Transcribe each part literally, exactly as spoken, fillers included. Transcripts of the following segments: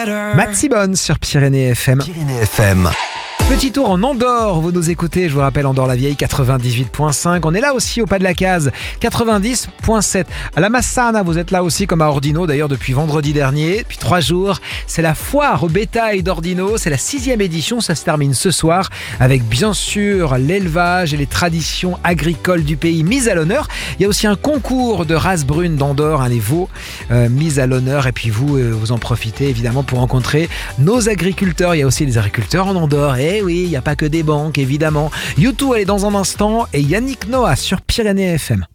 Maxi Bonne sur Pyrénées F M. Pyrénées F M. Petit tour en Andorre, vous nous écoutez, je vous rappelle Andorre-la-Vieille quatre-vingt-dix-huit virgule cinq. On est là aussi au pas de la case quatre-vingt-dix virgule sept. À la Massana, vous êtes là aussi comme à Ordino, d'ailleurs depuis vendredi dernier, depuis trois jours. C'est la foire au bétail d'Ordino, c'est la sixième édition, ça se termine ce soir avec bien sûr l'élevage et les traditions agricoles du pays mises à l'honneur. Il y a aussi un concours de races brunes d'Andorre, hein, les veaux euh, mis à l'honneur. Et puis vous, euh, vous en profitez évidemment pour rencontrer nos agriculteurs. Il y a aussi des agriculteurs en Andorre. Et oui, il n'y a pas que des banques, évidemment. YouTube, elle est dans un instant. Et Yannick Noah sur Pyrénées F M.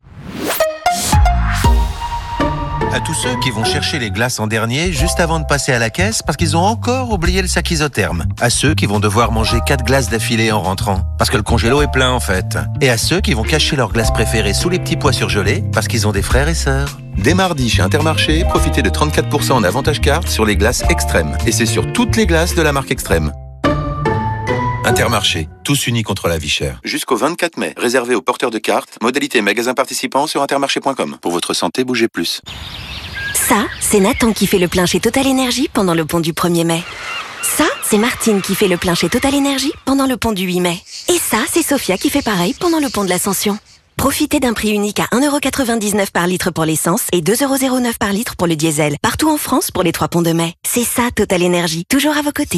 À tous ceux qui vont chercher les glaces en dernier juste avant de passer à la caisse parce qu'ils ont encore oublié le sac isotherme. À ceux qui vont devoir manger quatre glaces d'affilée en rentrant parce que le congélo est plein en fait. Et à ceux qui vont cacher leurs glaces préférées sous les petits pois surgelés parce qu'ils ont des frères et sœurs. Dès mardi chez Intermarché, profitez de trente-quatre pour cent en avantage carte sur les glaces Extrême. Et c'est sur toutes les glaces de la marque Extrême. Intermarché, tous unis contre la vie chère. Jusqu'au vingt-quatre mai, réservé aux porteurs de cartes, modalité magasin participant sur intermarché point com. Pour votre santé, bougez plus. Ça, c'est Nathan qui fait le plein chez Total Energy pendant le pont du premier mai. Ça, c'est Martine qui fait le plein chez Total Energy pendant le pont du huit mai. Et ça, c'est Sophia qui fait pareil pendant le pont de l'Ascension. Profitez d'un prix unique à un euro quatre-vingt-dix-neuf par litre pour l'essence et deux euros zéro neuf par litre pour le diesel. Partout en France pour les trois ponts de mai. C'est ça, Total Energy, toujours à vos côtés.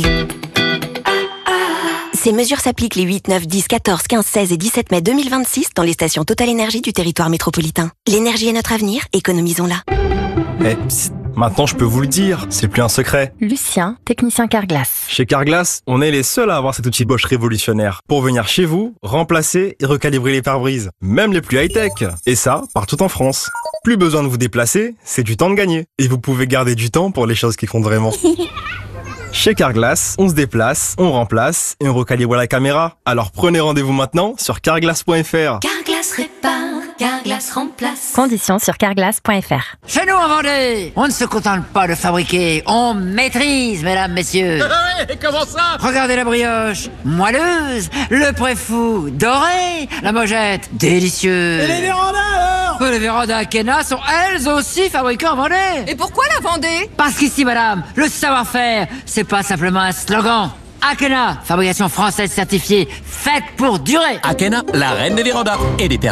Ces mesures s'appliquent les huit, neuf, dix, quatorze, quinze, seize et dix-sept mai deux mille vingt-six dans les stations Total Énergie du territoire métropolitain. L'énergie est notre avenir, économisons-la. Eh, psst, maintenant je peux vous le dire, c'est plus un secret. Lucien, technicien Carglass. Chez Carglass, on est les seuls à avoir cet outil Bosch révolutionnaire pour venir chez vous, remplacer et recalibrer les pare-brises, même les plus high-tech. Et ça, partout en France. Plus besoin de vous déplacer, c'est du temps de gagner. Et vous pouvez garder du temps pour les choses qui comptent vraiment. Chez Carglass, on se déplace, on remplace et on recalibre la caméra. Alors prenez rendez-vous maintenant sur carglass point f r. Carglass répare, Carglass remplace. Conditions sur carglass point f r. Chez nous en Vendée, on ne se contente pas de fabriquer, on maîtrise, mesdames, messieurs. Ouais, comment ça? Regardez la brioche, moelleuse, le préfou, doré, la mojette, délicieux. Et les vérandas alors? Les vérandas Akena sont elles aussi fabriquées en Vendée. Et pourquoi la Vendée? Parce qu'ici, madame, le savoir-faire, c'est pas simplement un slogan. Akena, fabrication française certifiée, faite pour durer. Akena, la reine des vérandas et des terres.